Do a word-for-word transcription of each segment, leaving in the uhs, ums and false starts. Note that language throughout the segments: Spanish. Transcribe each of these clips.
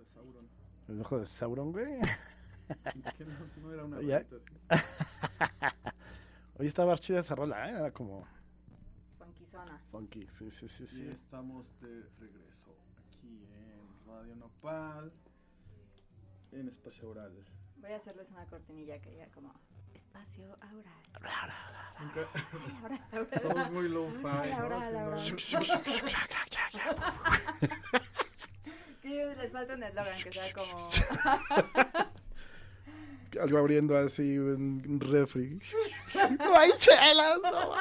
Sauron. El ojo de Sauron, güey. ¿Qué no, no era una Ya. rolita así? Oye, estaba chida esa rola, ¿eh? Era como Funkizona. funky, sí, sí, sí, Y sí. estamos de regreso aquí en Radio Nopal, en Espacio Oral. Voy a hacerles una cortinilla que diga como espacio aural. Nunca... Ay, aural, aural. Somos muy low-fi, Ay, ¿no? aural, Sí, aural. no- Que les falta un eslogan que sea como Algo abriendo así un un refri. ¡No hay chelas! No,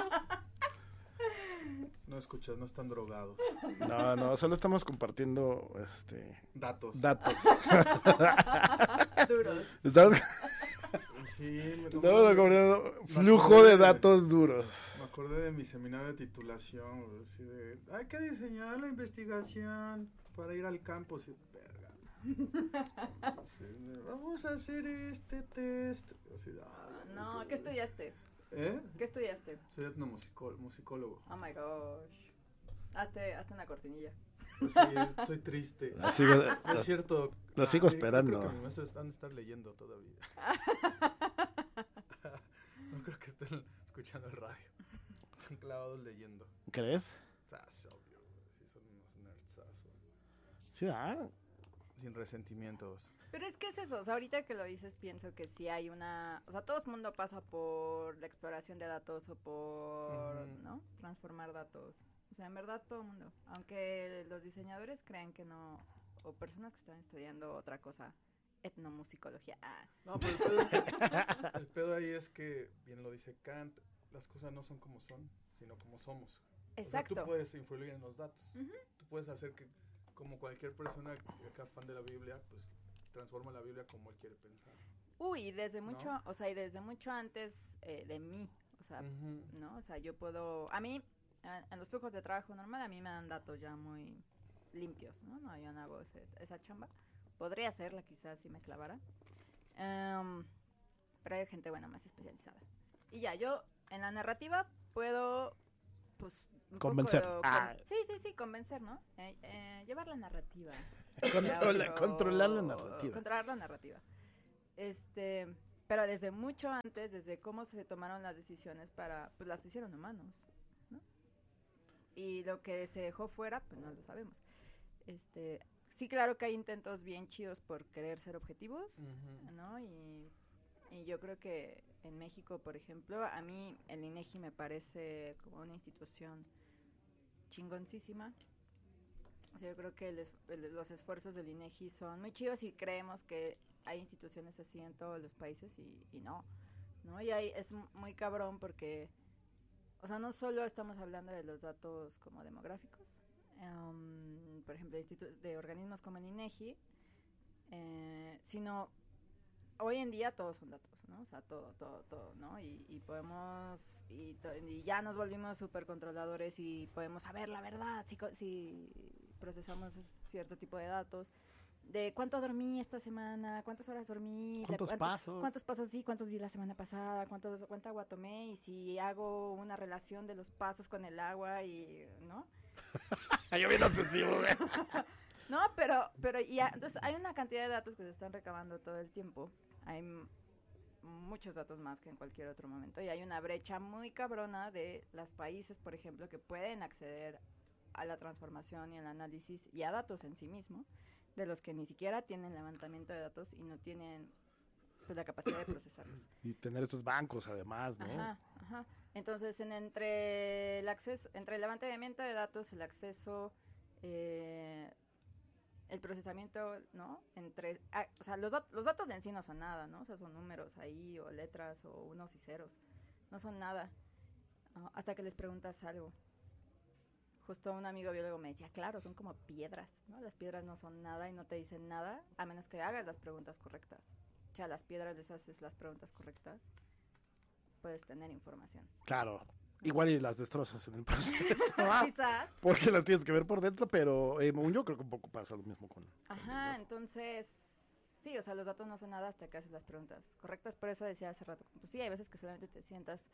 No escuchas, no están drogados. no, no, solo estamos compartiendo este Datos. datos. duros. Estamos, Sí, me, estamos compartiendo me flujo acordé de datos duros. Me acordé de mi seminario de titulación, güey, así de, hay que diseñar la investigación para ir al campo, sí, verga. Así de, vamos a hacer este test. Así de, ay, No, qué- ¿qué estudiaste? ¿Eh? ¿Qué estudiaste? Soy etnomusicólogo. musicólogo. Oh my gosh. Hazte, hazte una cortinilla. Pues sí, estoy triste. La sigo, No es la- cierto. la sigo Ay, yo esperando. Creo que mis maestros están estar leyendo todavía. No creo que estén escuchando el radio. Están clavados leyendo. ¿Crees? Ah, es obvio, güey, sí son unos nerdsazos. Sí, ah. Sin resentimientos. Pero es que es eso, o sea, ahorita que lo dices pienso que sí hay una, o sea, todo el mundo pasa por la exploración de datos o por, Ujú. ¿no? Transformar datos. O sea, en verdad todo el mundo, aunque los diseñadores crean que no, o personas que están estudiando otra cosa, etnomusicología. Ah, No, pero el pedo, es que- el pedo ahí es que, bien lo dice Kant, las cosas no son como son, sino como somos. exacto. O sea, tú puedes influir en los datos. Ujú. Tú puedes hacer que, como cualquier persona acá fan de la Biblia, pues transforma la Biblia como él quiere pensar. Uy, desde ¿No? mucho, o sea, y desde mucho antes eh, de mí, o sea, Ujú. ¿no? O sea, yo puedo, a mí, a- en los flujos de trabajo normal, a mí me dan datos ya muy limpios, ¿no? No, yo no hago ese- esa chamba. Podría hacerla quizás si me clavara. Em, pero hay gente, bueno, más especializada. Y ya, yo en la narrativa puedo, pues... un poco Convencer. con- Ah. Sí, sí, sí, convencer, ¿no? Eh, eh, llevar la narrativa. Controla- Otro- controlar la narrativa. Controlar la narrativa. Este, pero desde mucho antes, desde cómo se tomaron las decisiones para, pues las hicieron humanos, ¿no? Y lo que se dejó fuera, pues no lo sabemos. Este, sí, claro que hay intentos bien chidos por querer ser objetivos, Ujú. ¿no? Y, y yo creo que en México, por ejemplo, a mí el INEGI me parece como una institución chingoncísima. O sea, yo creo que el es- el- los esfuerzos del INEGI son muy chidos y creemos que hay instituciones así en todos los países y, y no, ¿no? Y ahí es m- muy cabrón porque, o sea, no solo estamos hablando de los datos como demográficos, em, por ejemplo, de, institu- de organismos como el INEGI, eh, sino hoy en día todos son datos, ¿no? O sea, todo, todo, todo, ¿no? Y, y podemos, y, to- y ya nos volvimos súper controladores y podemos saber la verdad si, co- si procesamos cierto tipo de datos. De cuánto dormí esta semana, cuántas horas dormí, de ¿Cuántos cuánto- pasos? cuántos pasos sí, cuántos di la semana pasada, cuántos, cuánta agua tomé y si hago una relación de los pasos con el agua y, ¿no? Yo bien obsesivo, güey. No, pero, pero ya, entonces hay una cantidad de datos que se están recabando todo el tiempo. Hay m- muchos datos más que en cualquier otro momento y hay una brecha muy cabrona de los países, por ejemplo, que pueden acceder a la transformación y el análisis y a datos en sí mismo, de los que ni siquiera tienen levantamiento de datos y no tienen pues la capacidad de procesarlos. Y tener estos bancos, además, ¿no? Ajá, ajá. Entonces, en, entre el acceso, entre el levantamiento de datos, el acceso, eh, el procesamiento, ¿no? Entre, ah, o sea, los, dat- los datos de en sí no son nada, ¿no? O sea, son números ahí, o letras, o unos y ceros. No son nada. Ah, hasta que les preguntas algo. Justo un amigo biólogo me decía, claro, son como piedras, ¿no? Las piedras no son nada y no te dicen nada, a menos que hagas las preguntas correctas. O sea, a las piedras les haces las preguntas correctas, puedes tener información. Claro. Igual y las destrozas en el proceso. Quizás. Porque las tienes que ver por dentro, pero eh, yo creo que un poco pasa lo mismo con... Ajá, entonces, sí, o sea, los datos no son nada hasta que haces las preguntas correctas. Por eso decía hace rato, pues sí, hay veces que solamente te sientas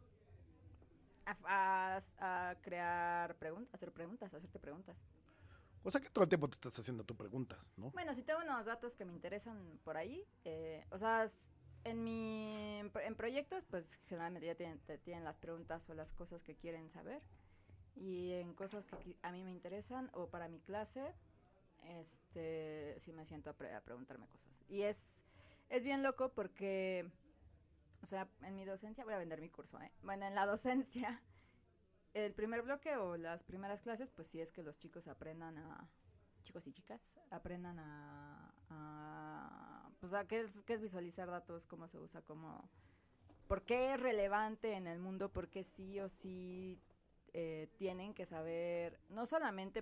a, a- a crear preguntas, hacer preguntas, hacerte preguntas. O sea que todo el tiempo te estás haciendo tus preguntas, ¿no? Bueno, si tengo unos datos que me interesan por ahí, eh, o sea, s- en mi en proyectos, pues generalmente ya tienen, te- tienen las preguntas o las cosas que quieren saber. Y en cosas que qui- a mí me interesan o para mi clase, este, sí me siento a, pre- a preguntarme cosas. Y es, es bien loco porque, o sea, en mi docencia, voy a vender mi curso, ¿eh? Bueno, en la docencia, el primer bloque o las primeras clases, pues sí es que los chicos aprendan a, chicos y chicas, aprendan a, a pues a qué es, qué es visualizar datos, cómo se usa, cómo, por qué es relevante en el mundo, por qué sí o sí eh, tienen que saber, no solamente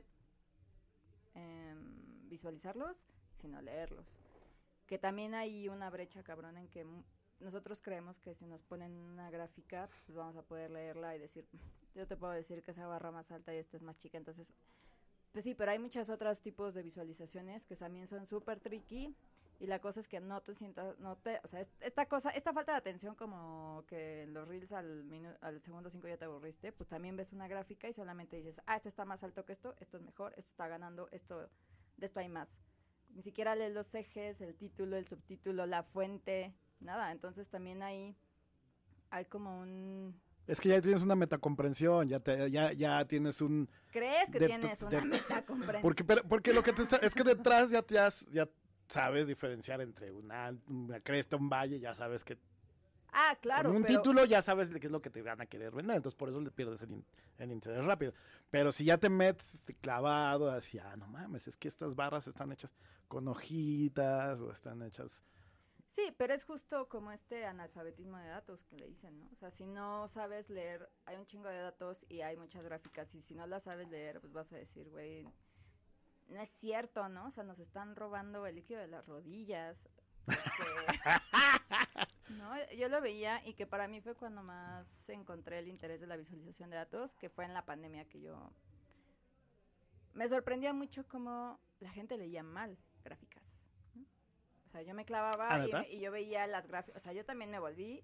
eh, visualizarlos, sino leerlos. Que también hay una brecha cabrón en que m- nosotros creemos que si nos ponen una gráfica, pues vamos a poder leerla y decir, yo te puedo decir que esa barra más alta y esta es más chica, entonces, pues sí, pero hay muchos otros tipos de visualizaciones que también son súper tricky y la cosa es que no te sientas, no te, o sea, es- esta cosa, esta falta de atención como que en los reels al, minu- al segundo cinco ya te aburriste, pues también ves una gráfica y solamente dices, ah, esto está más alto que esto, esto es mejor, esto está ganando, esto, de esto hay más. Ni siquiera lees los ejes, el título, el subtítulo, la fuente, nada. Entonces también ahí hay como un... Es que ya tienes una metacomprensión, ya, te, ya, ya tienes un... ¿Crees que de- tienes de- una de- metacomprensión? Porque, pero- porque lo que te está... Es que detrás ya, te has- ya sabes diferenciar entre una, una cresta, un valle, ya sabes que... Ah, claro, Con un pero... título ya sabes qué es lo que te van a querer vender, entonces por eso le pierdes el, in- el interés rápido. Pero si ya te metes clavado así, ah, no mames, es que estas barras están hechas con hojitas o están hechas... Sí, pero es justo como este analfabetismo de datos que le dicen, ¿no? O sea, si no sabes leer, hay un chingo de datos y hay muchas gráficas y si no las sabes leer, pues vas a decir, güey, no es cierto, ¿no? O sea, nos están robando el líquido de las rodillas. Este, no, yo lo veía y que para mí fue cuando más encontré el interés de la visualización de datos, que fue en la pandemia que yo... Me sorprendía mucho cómo la gente leía mal gráficas. ¿No? O sea, yo me ¿Ah, clavaba y, neta? me- y yo veía las gráficas, o sea, yo también me volví,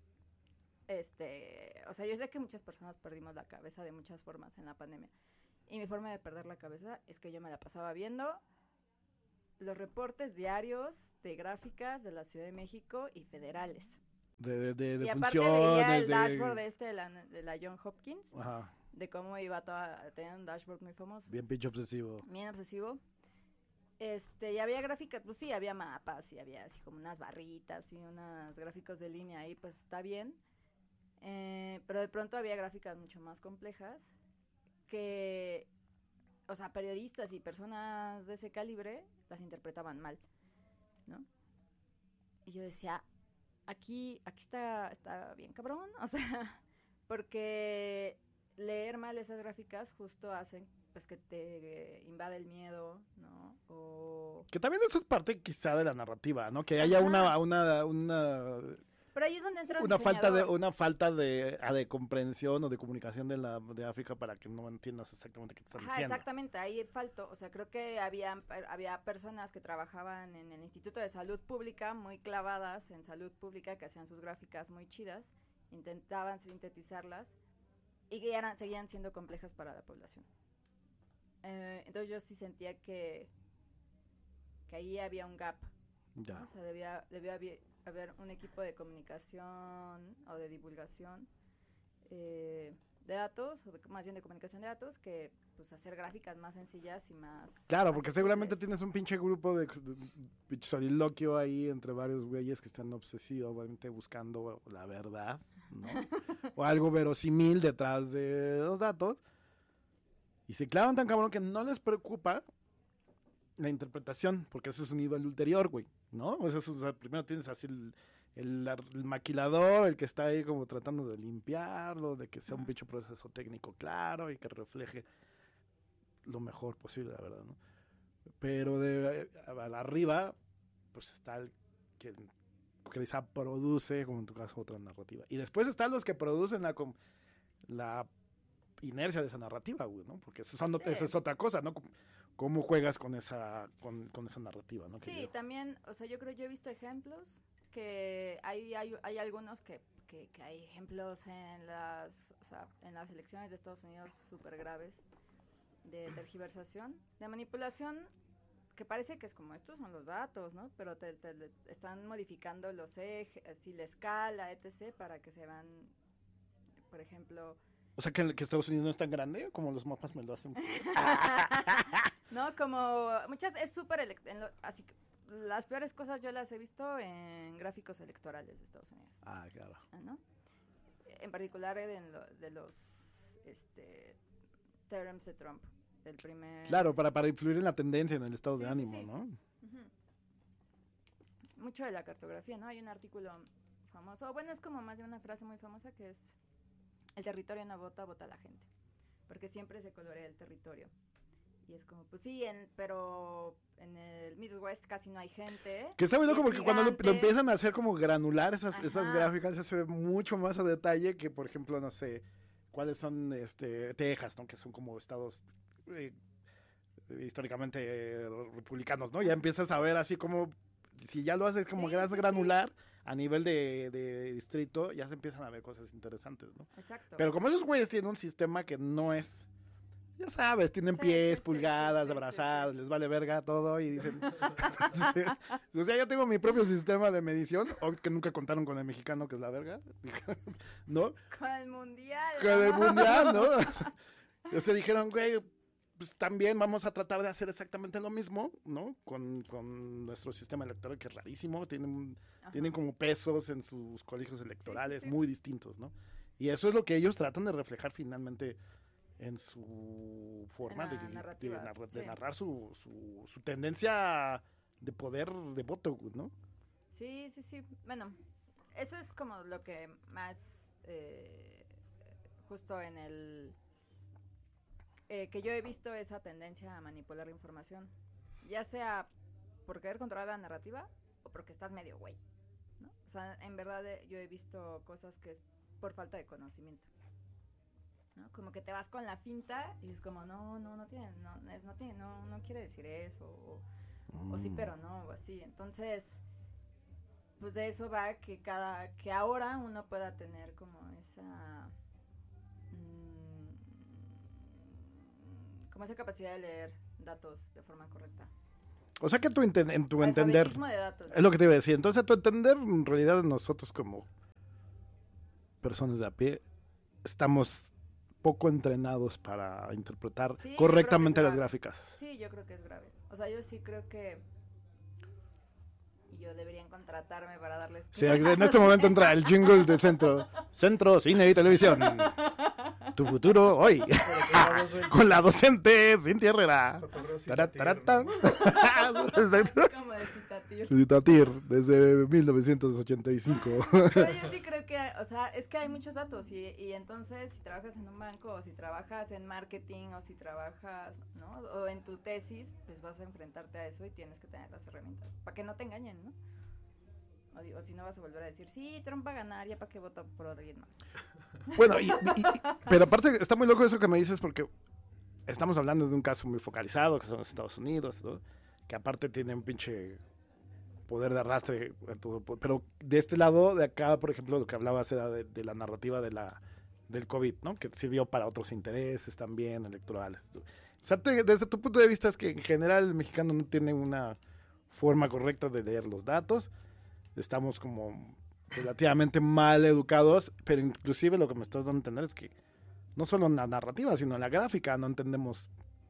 este, o sea, yo sé que muchas personas perdimos la cabeza de muchas formas en la pandemia. Y mi forma de perder la cabeza es que yo me la pasaba viendo los reportes diarios de gráficas de la Ciudad de México y federales. De, de, de, de Y aparte veía funciones, el de... dashboard este de la, de la John Hopkins, Ajá, de cómo iba toda, tenía un dashboard muy famoso, bien pinche obsesivo. bien obsesivo. Este, y había gráficas, pues sí, había mapas y había así como unas barritas y unos gráficos de línea ahí, pues está bien. Eh, pero de pronto había gráficas mucho más complejas que, o sea, periodistas y personas de ese calibre las interpretaban mal, ¿no? Y yo decía, aquí, aquí está, está bien cabrón, o sea, porque leer mal esas gráficas justo hacen pues que te eh, invade el miedo, ¿no? O... Que también eso es parte quizá de la narrativa, ¿no? Que haya Ajá. una, una, una, Pero ahí es donde entra el una falta de, diseñador. una falta de, ah, de comprensión o de comunicación de la de África para que no entiendas exactamente qué te están Ajá, diciendo. exactamente, ahí faltó, o sea, creo que había, había personas que trabajaban en el Instituto de Salud Pública, muy clavadas en salud pública, que hacían sus gráficas muy chidas, intentaban sintetizarlas y que eran, seguían siendo complejas para la población. Eh, entonces yo sí sentía que, que ahí había un gap, Ya. ¿no? O sea, debía, debía haber, haber un equipo de comunicación o de divulgación eh, de datos, o de, más bien de comunicación de datos, que pues hacer gráficas más sencillas y más... Claro, porque seguramente asequibles. tienes un pinche grupo de, de, de pinche soliloquio ahí entre varios güeyes que están obsesivamente buscando la verdad, ¿no? O algo verosímil detrás de los datos. Y se clavan tan cabrón que no les preocupa la interpretación, porque eso es un nivel ulterior, güey, ¿no? O sea, eso, o sea, primero tienes así el, el, el maquilador, el que está ahí como tratando de limpiarlo, de que sea un Ujú. pinche proceso técnico claro y que refleje lo mejor posible, la verdad, ¿no? Pero de a la arriba, pues está el que, que quizá produce, como en tu caso, otra narrativa. Y después están los que producen la, com- la inercia de esa narrativa, güey, ¿no? Porque eso, son, Sí. esa es otra cosa, ¿no? Cómo juegas con esa, con, con esa narrativa, ¿no? Que Sí, yo- también, o sea, yo creo yo he visto ejemplos que hay, hay, hay algunos que, que, que hay ejemplos en las, o sea, en las elecciones de Estados Unidos súper graves, de tergiversación, de manipulación, que parece que es como estos son los datos, ¿no? Pero te, te, te están modificando los ejes, así la escala, etcétera, para que se van, por ejemplo... O sea, que, que Estados Unidos no es tan grande como los mapas me lo hacen. No, como muchas, es súper, elect- en lo- así que las peores cosas yo las he visto en gráficos electorales de Estados Unidos. Ah, claro. Ah, ¿no? En particular en lo, de los este, terms de Trump, el primer... Claro, para, para influir en la tendencia, en el estado Sí, de sí, ánimo, sí. ¿no? Ujú. Mucho de la cartografía, ¿no? Hay un artículo famoso, bueno, es como más de una frase muy famosa que es: el territorio no vota, vota la gente. Porque siempre se colorea el territorio. Y es como, pues sí, en, pero en el Midwest casi no hay gente. Que está muy loco es porque cuando lo, lo gigante. empiezan a hacer como granular esas, esas Ajá. gráficas, ya se ve mucho más a detalle que, por ejemplo, no sé, cuáles son este Texas, ¿no? Que son como estados eh, históricamente eh, republicanos, ¿no? Ya empiezas a ver así como, si ya lo haces como Sí, más sí, granular a nivel de, de distrito, ya se empiezan a ver cosas interesantes, ¿no? Exacto. Pero como esos güeyes tienen un sistema que no es, ya sabes, tienen Sí, pies, sí, sí, pulgadas, sí, sí, abrazadas, sí, sí. les vale verga todo y dicen, o sea, yo tengo mi propio sistema de medición, aunque nunca contaron con el mexicano que es la verga, ¿no? Con el mundial. Con el ¿no? mundial, ¿no? O sea, dijeron, güey, pues también vamos a tratar de hacer exactamente lo mismo, ¿no? Con, con nuestro sistema electoral, que es rarísimo, tienen, Ajá. tienen como pesos en sus colegios electorales sí, sí. muy distintos, ¿no? Y eso es lo que ellos tratan de reflejar finalmente en su forma En de, la de narrativa, narra- de sí. narrar su, su, su tendencia de poder de voto, ¿no? Sí, sí, sí. Bueno, eso es como lo que más eh, justo en el eh, que yo he visto esa tendencia a manipular la información, ya sea por querer controlar la narrativa o porque estás medio güey, ¿no? O sea, en verdad eh, yo he visto cosas que es por falta de conocimiento, ¿no? Como que te vas con la finta y es como no, no, no tiene, no, es, no tiene, no, no quiere decir eso o, Mm. o sí pero no o así, entonces pues de eso va que cada que ahora uno pueda tener como esa mmm, como esa capacidad de leer datos de forma correcta. O sea que tu enten- en tu entender, Alfabetismo de datos. es lo que te iba a decir, entonces a tu entender, en realidad nosotros como personas de a pie, estamos poco entrenados para interpretar Sí, yo correctamente creo que las es grave. gráficas. Sí, yo creo que es grave. O sea, yo sí creo que y yo deberían contratarme para darles Sí, en este momento entra el jingle del centro. Centro, cine y televisión. Tu futuro hoy. Con la docente Cintia Herrera. Taratarata. como de citatir. Citatir, desde mil novecientos ochenta y cinco. Pero yo sí creo que, o sea, es que hay muchos datos y, y entonces si trabajas en un banco o si trabajas en marketing o si trabajas, ¿no? O en tu tesis, pues vas a enfrentarte a eso y tienes que tener las herramientas para que no te engañen, ¿no? O, digo, si no vas a volver a decir, sí, Trump va a ganar, ya para qué vota por alguien más. Bueno, y, y- y- pero aparte está muy loco eso que me dices porque estamos hablando de un caso muy focalizado, que son los Estados Unidos, ¿no? Que aparte tiene un pinche poder de arrastre, a todo, pero de este lado, de acá, por ejemplo, lo que hablabas era de, de la narrativa de la, del COVID, ¿no? Que sirvió para otros intereses también electorales. O sea, te- desde tu punto de vista es que en general el mexicano no tiene una forma correcta de leer los datos, estamos como relativamente mal educados, pero inclusive lo que me estás dando a entender es que no solo en la narrativa, sino en la gráfica no entendemos.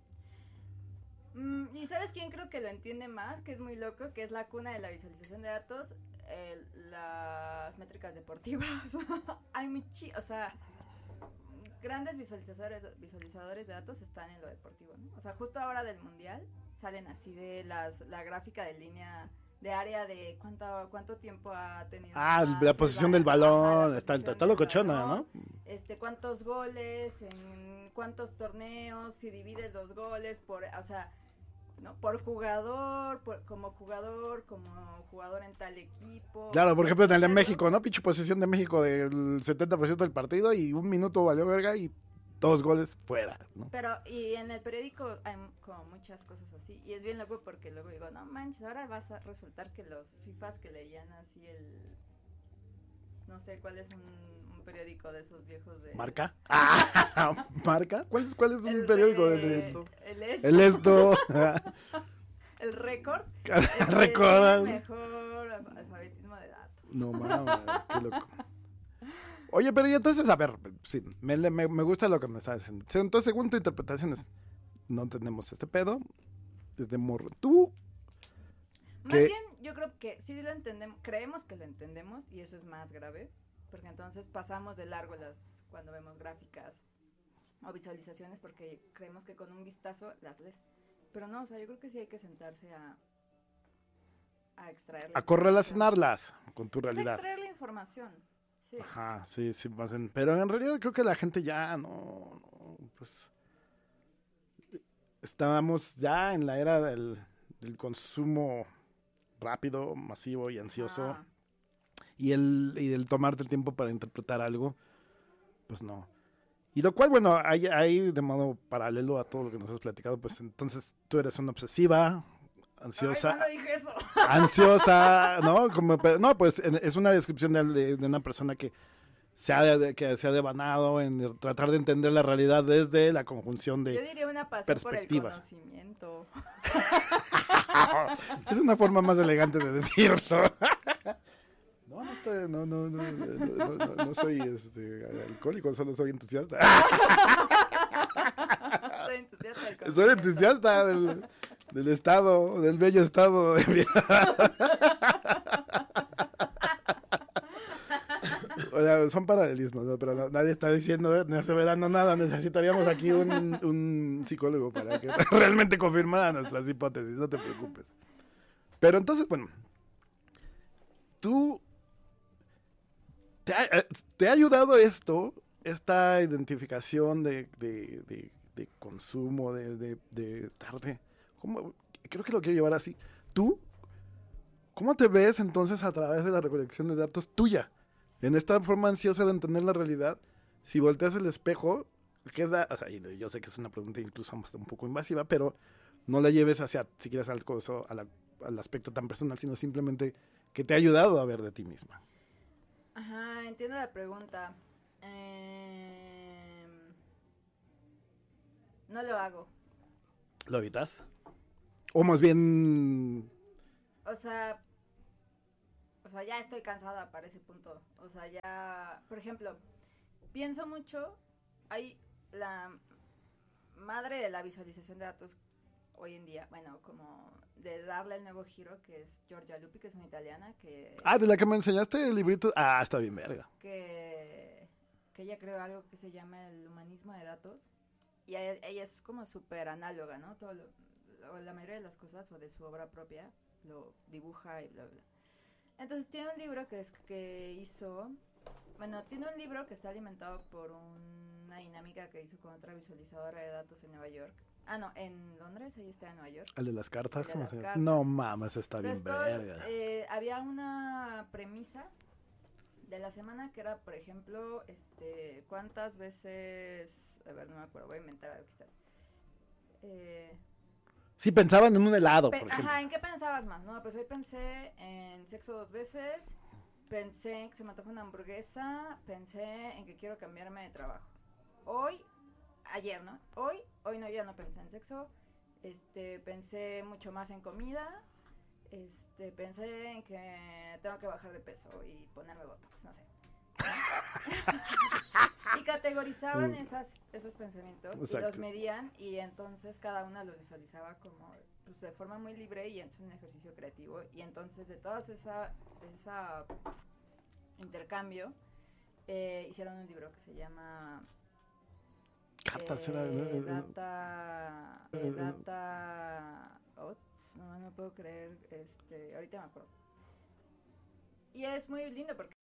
Mm, ¿y sabes quién creo que lo entiende más? Que es muy loco, que es la cuna de la visualización de datos, eh, las métricas deportivas. Hay muchi, o sea, grandes visualizadores, visualizadores de datos están en lo deportivo, ¿no? O sea, justo ahora del mundial salen así de las la gráfica de línea de área de cuánto cuánto tiempo ha tenido. Ah, más la el posición del balón, ajá, balón, la está, posición está del locochona, balón, ¿no? Este, cuántos goles, en cuántos torneos, si divides los goles por, o sea, ¿no? Por jugador, por, como jugador, como jugador en tal equipo. Claro, por ejemplo, en el de Claro. México, ¿no? Pinche posesión de México del setenta por ciento del partido y un minuto valió verga y dos goles fuera, ¿no? Pero, y en el periódico hay m- como muchas cosas así, y es bien loco porque luego digo, no manches, ahora vas a resultar que los FIFAs que leían así el, no sé cuál es un, un un periódico de esos viejos de... ¿Marca? Ah, ¿Marca? ¿Cuál es, cuál es un El periódico de- de esto? El esto. el esto? El récord. El el que récord. tiene mejor alf- alfabetismo de datos. No mames, qué loco. Oye, pero y entonces, a ver, sí, me, me, me gusta lo que me estás diciendo. Entonces, según tu interpretación, es, no tenemos este pedo, desde morro. Tú, Más ¿Qué? bien, yo creo que sí lo entendemos, creemos que lo entendemos y eso es más grave, porque entonces pasamos de largo las cuando vemos gráficas o visualizaciones porque creemos que con un vistazo las lees. Pero no, o sea, yo creo que sí hay que sentarse a a extraer la a información. correlacionarlas con tu Es realidad. extraer la información. Sí. Ajá, sí, sí, más bien. Pero en realidad creo que la gente ya no, no, pues, estábamos ya en la era del, del consumo rápido, masivo y ansioso. Ajá. Y el, y el tomarte el tiempo para interpretar algo, pues no. Y lo cual, bueno, hay, hay de modo paralelo a todo lo que nos has platicado, pues entonces tú eres una obsesiva, ansiosa, Ay, ¿cuándo dije eso? ansiosa, ¿no? Como, pe- no, pues en- es una descripción de, de- de una persona que se, ha, de- que se ha devanado en tratar de entender la realidad desde la conjunción Yo de... diría una pasión por el perspectivas. conocimiento. Es una forma más elegante de decirlo. No, no estoy, no, no, no, no, no, no, no soy este, alcohólico, solo soy entusiasta. Soy entusiasta del Soy conocimiento. entusiasta del, del estado, del bello estado de ebriedad. O sea, son paralelismos, ¿no? Pero no- nadie está diciendo, eh, ni aseverando nada. Necesitaríamos aquí un, un psicólogo para que realmente confirmara nuestras hipótesis, no te preocupes. Pero entonces, bueno, tú, ¿te ha, eh, te ha ayudado esto, esta identificación de, de, de, de consumo, de, de, de estar de... ¿cómo? Creo que lo quiero llevar así. ¿Tú cómo te ves entonces a través de la recolección de datos tuya? En esta forma ansiosa de entender la realidad, si volteas el espejo, queda, o sea, y yo sé que es una pregunta incluso hasta un poco invasiva, pero no la lleves hacia, si quieres, al, coso, a la- al aspecto tan personal, sino simplemente que te ha ayudado a ver de ti misma. Ajá, entiendo la pregunta. Em, no lo hago. ¿Lo evitas? O más bien, O sea, o sea, ya estoy cansada para ese punto. O sea, ya, por ejemplo, pienso mucho, hay la madre de la visualización de datos hoy en día, bueno, como de darle el nuevo giro, que es Giorgia Lupi, que es una italiana, que, ah, de la que me enseñaste el librito, ah, está bien verga. que, que ella creó algo que se llama el humanismo de datos. Y ella, ella es como súper análoga, ¿no? Todo lo- lo- la mayoría de las cosas, o de su obra propia, lo dibuja y bla, bla. Entonces tiene un libro que es que hizo, bueno, tiene un libro que está alimentado por una dinámica que hizo con otra visualizadora de datos en Nueva York. Ah, no, en Londres, ella está en Nueva York. ¿El de las cartas? El de ¿Cómo las se llama? cartas. No mames, está bien Entonces, todo, verga. eh, había una premisa de la semana que era, por ejemplo, este, ¿cuántas veces, a ver, no me acuerdo, voy a inventar algo quizás. Eh, Sí, pensaban en un helado, Pe- por ejemplo. Ajá, ¿en qué pensabas más? No, pues hoy pensé en sexo dos veces, pensé en que se me antoja una hamburguesa, pensé en que quiero cambiarme de trabajo. Hoy, ayer, ¿no? Hoy, hoy no, ya no pensé en sexo, este, pensé mucho más en comida, este, pensé en que tengo que bajar de peso y ponerme botox, no sé. Y categorizaban esas, esos pensamientos y Exacto. los medían y entonces cada una lo visualizaba como pues, de forma muy libre y es un ejercicio creativo y entonces de todas esa, esa intercambio eh, hicieron un libro que se llama Cartas, eh, era- eh, Data eh, eh, eh, Data Ots, no, no puedo creer, este, ahorita me acuerdo. Y es muy lindo porque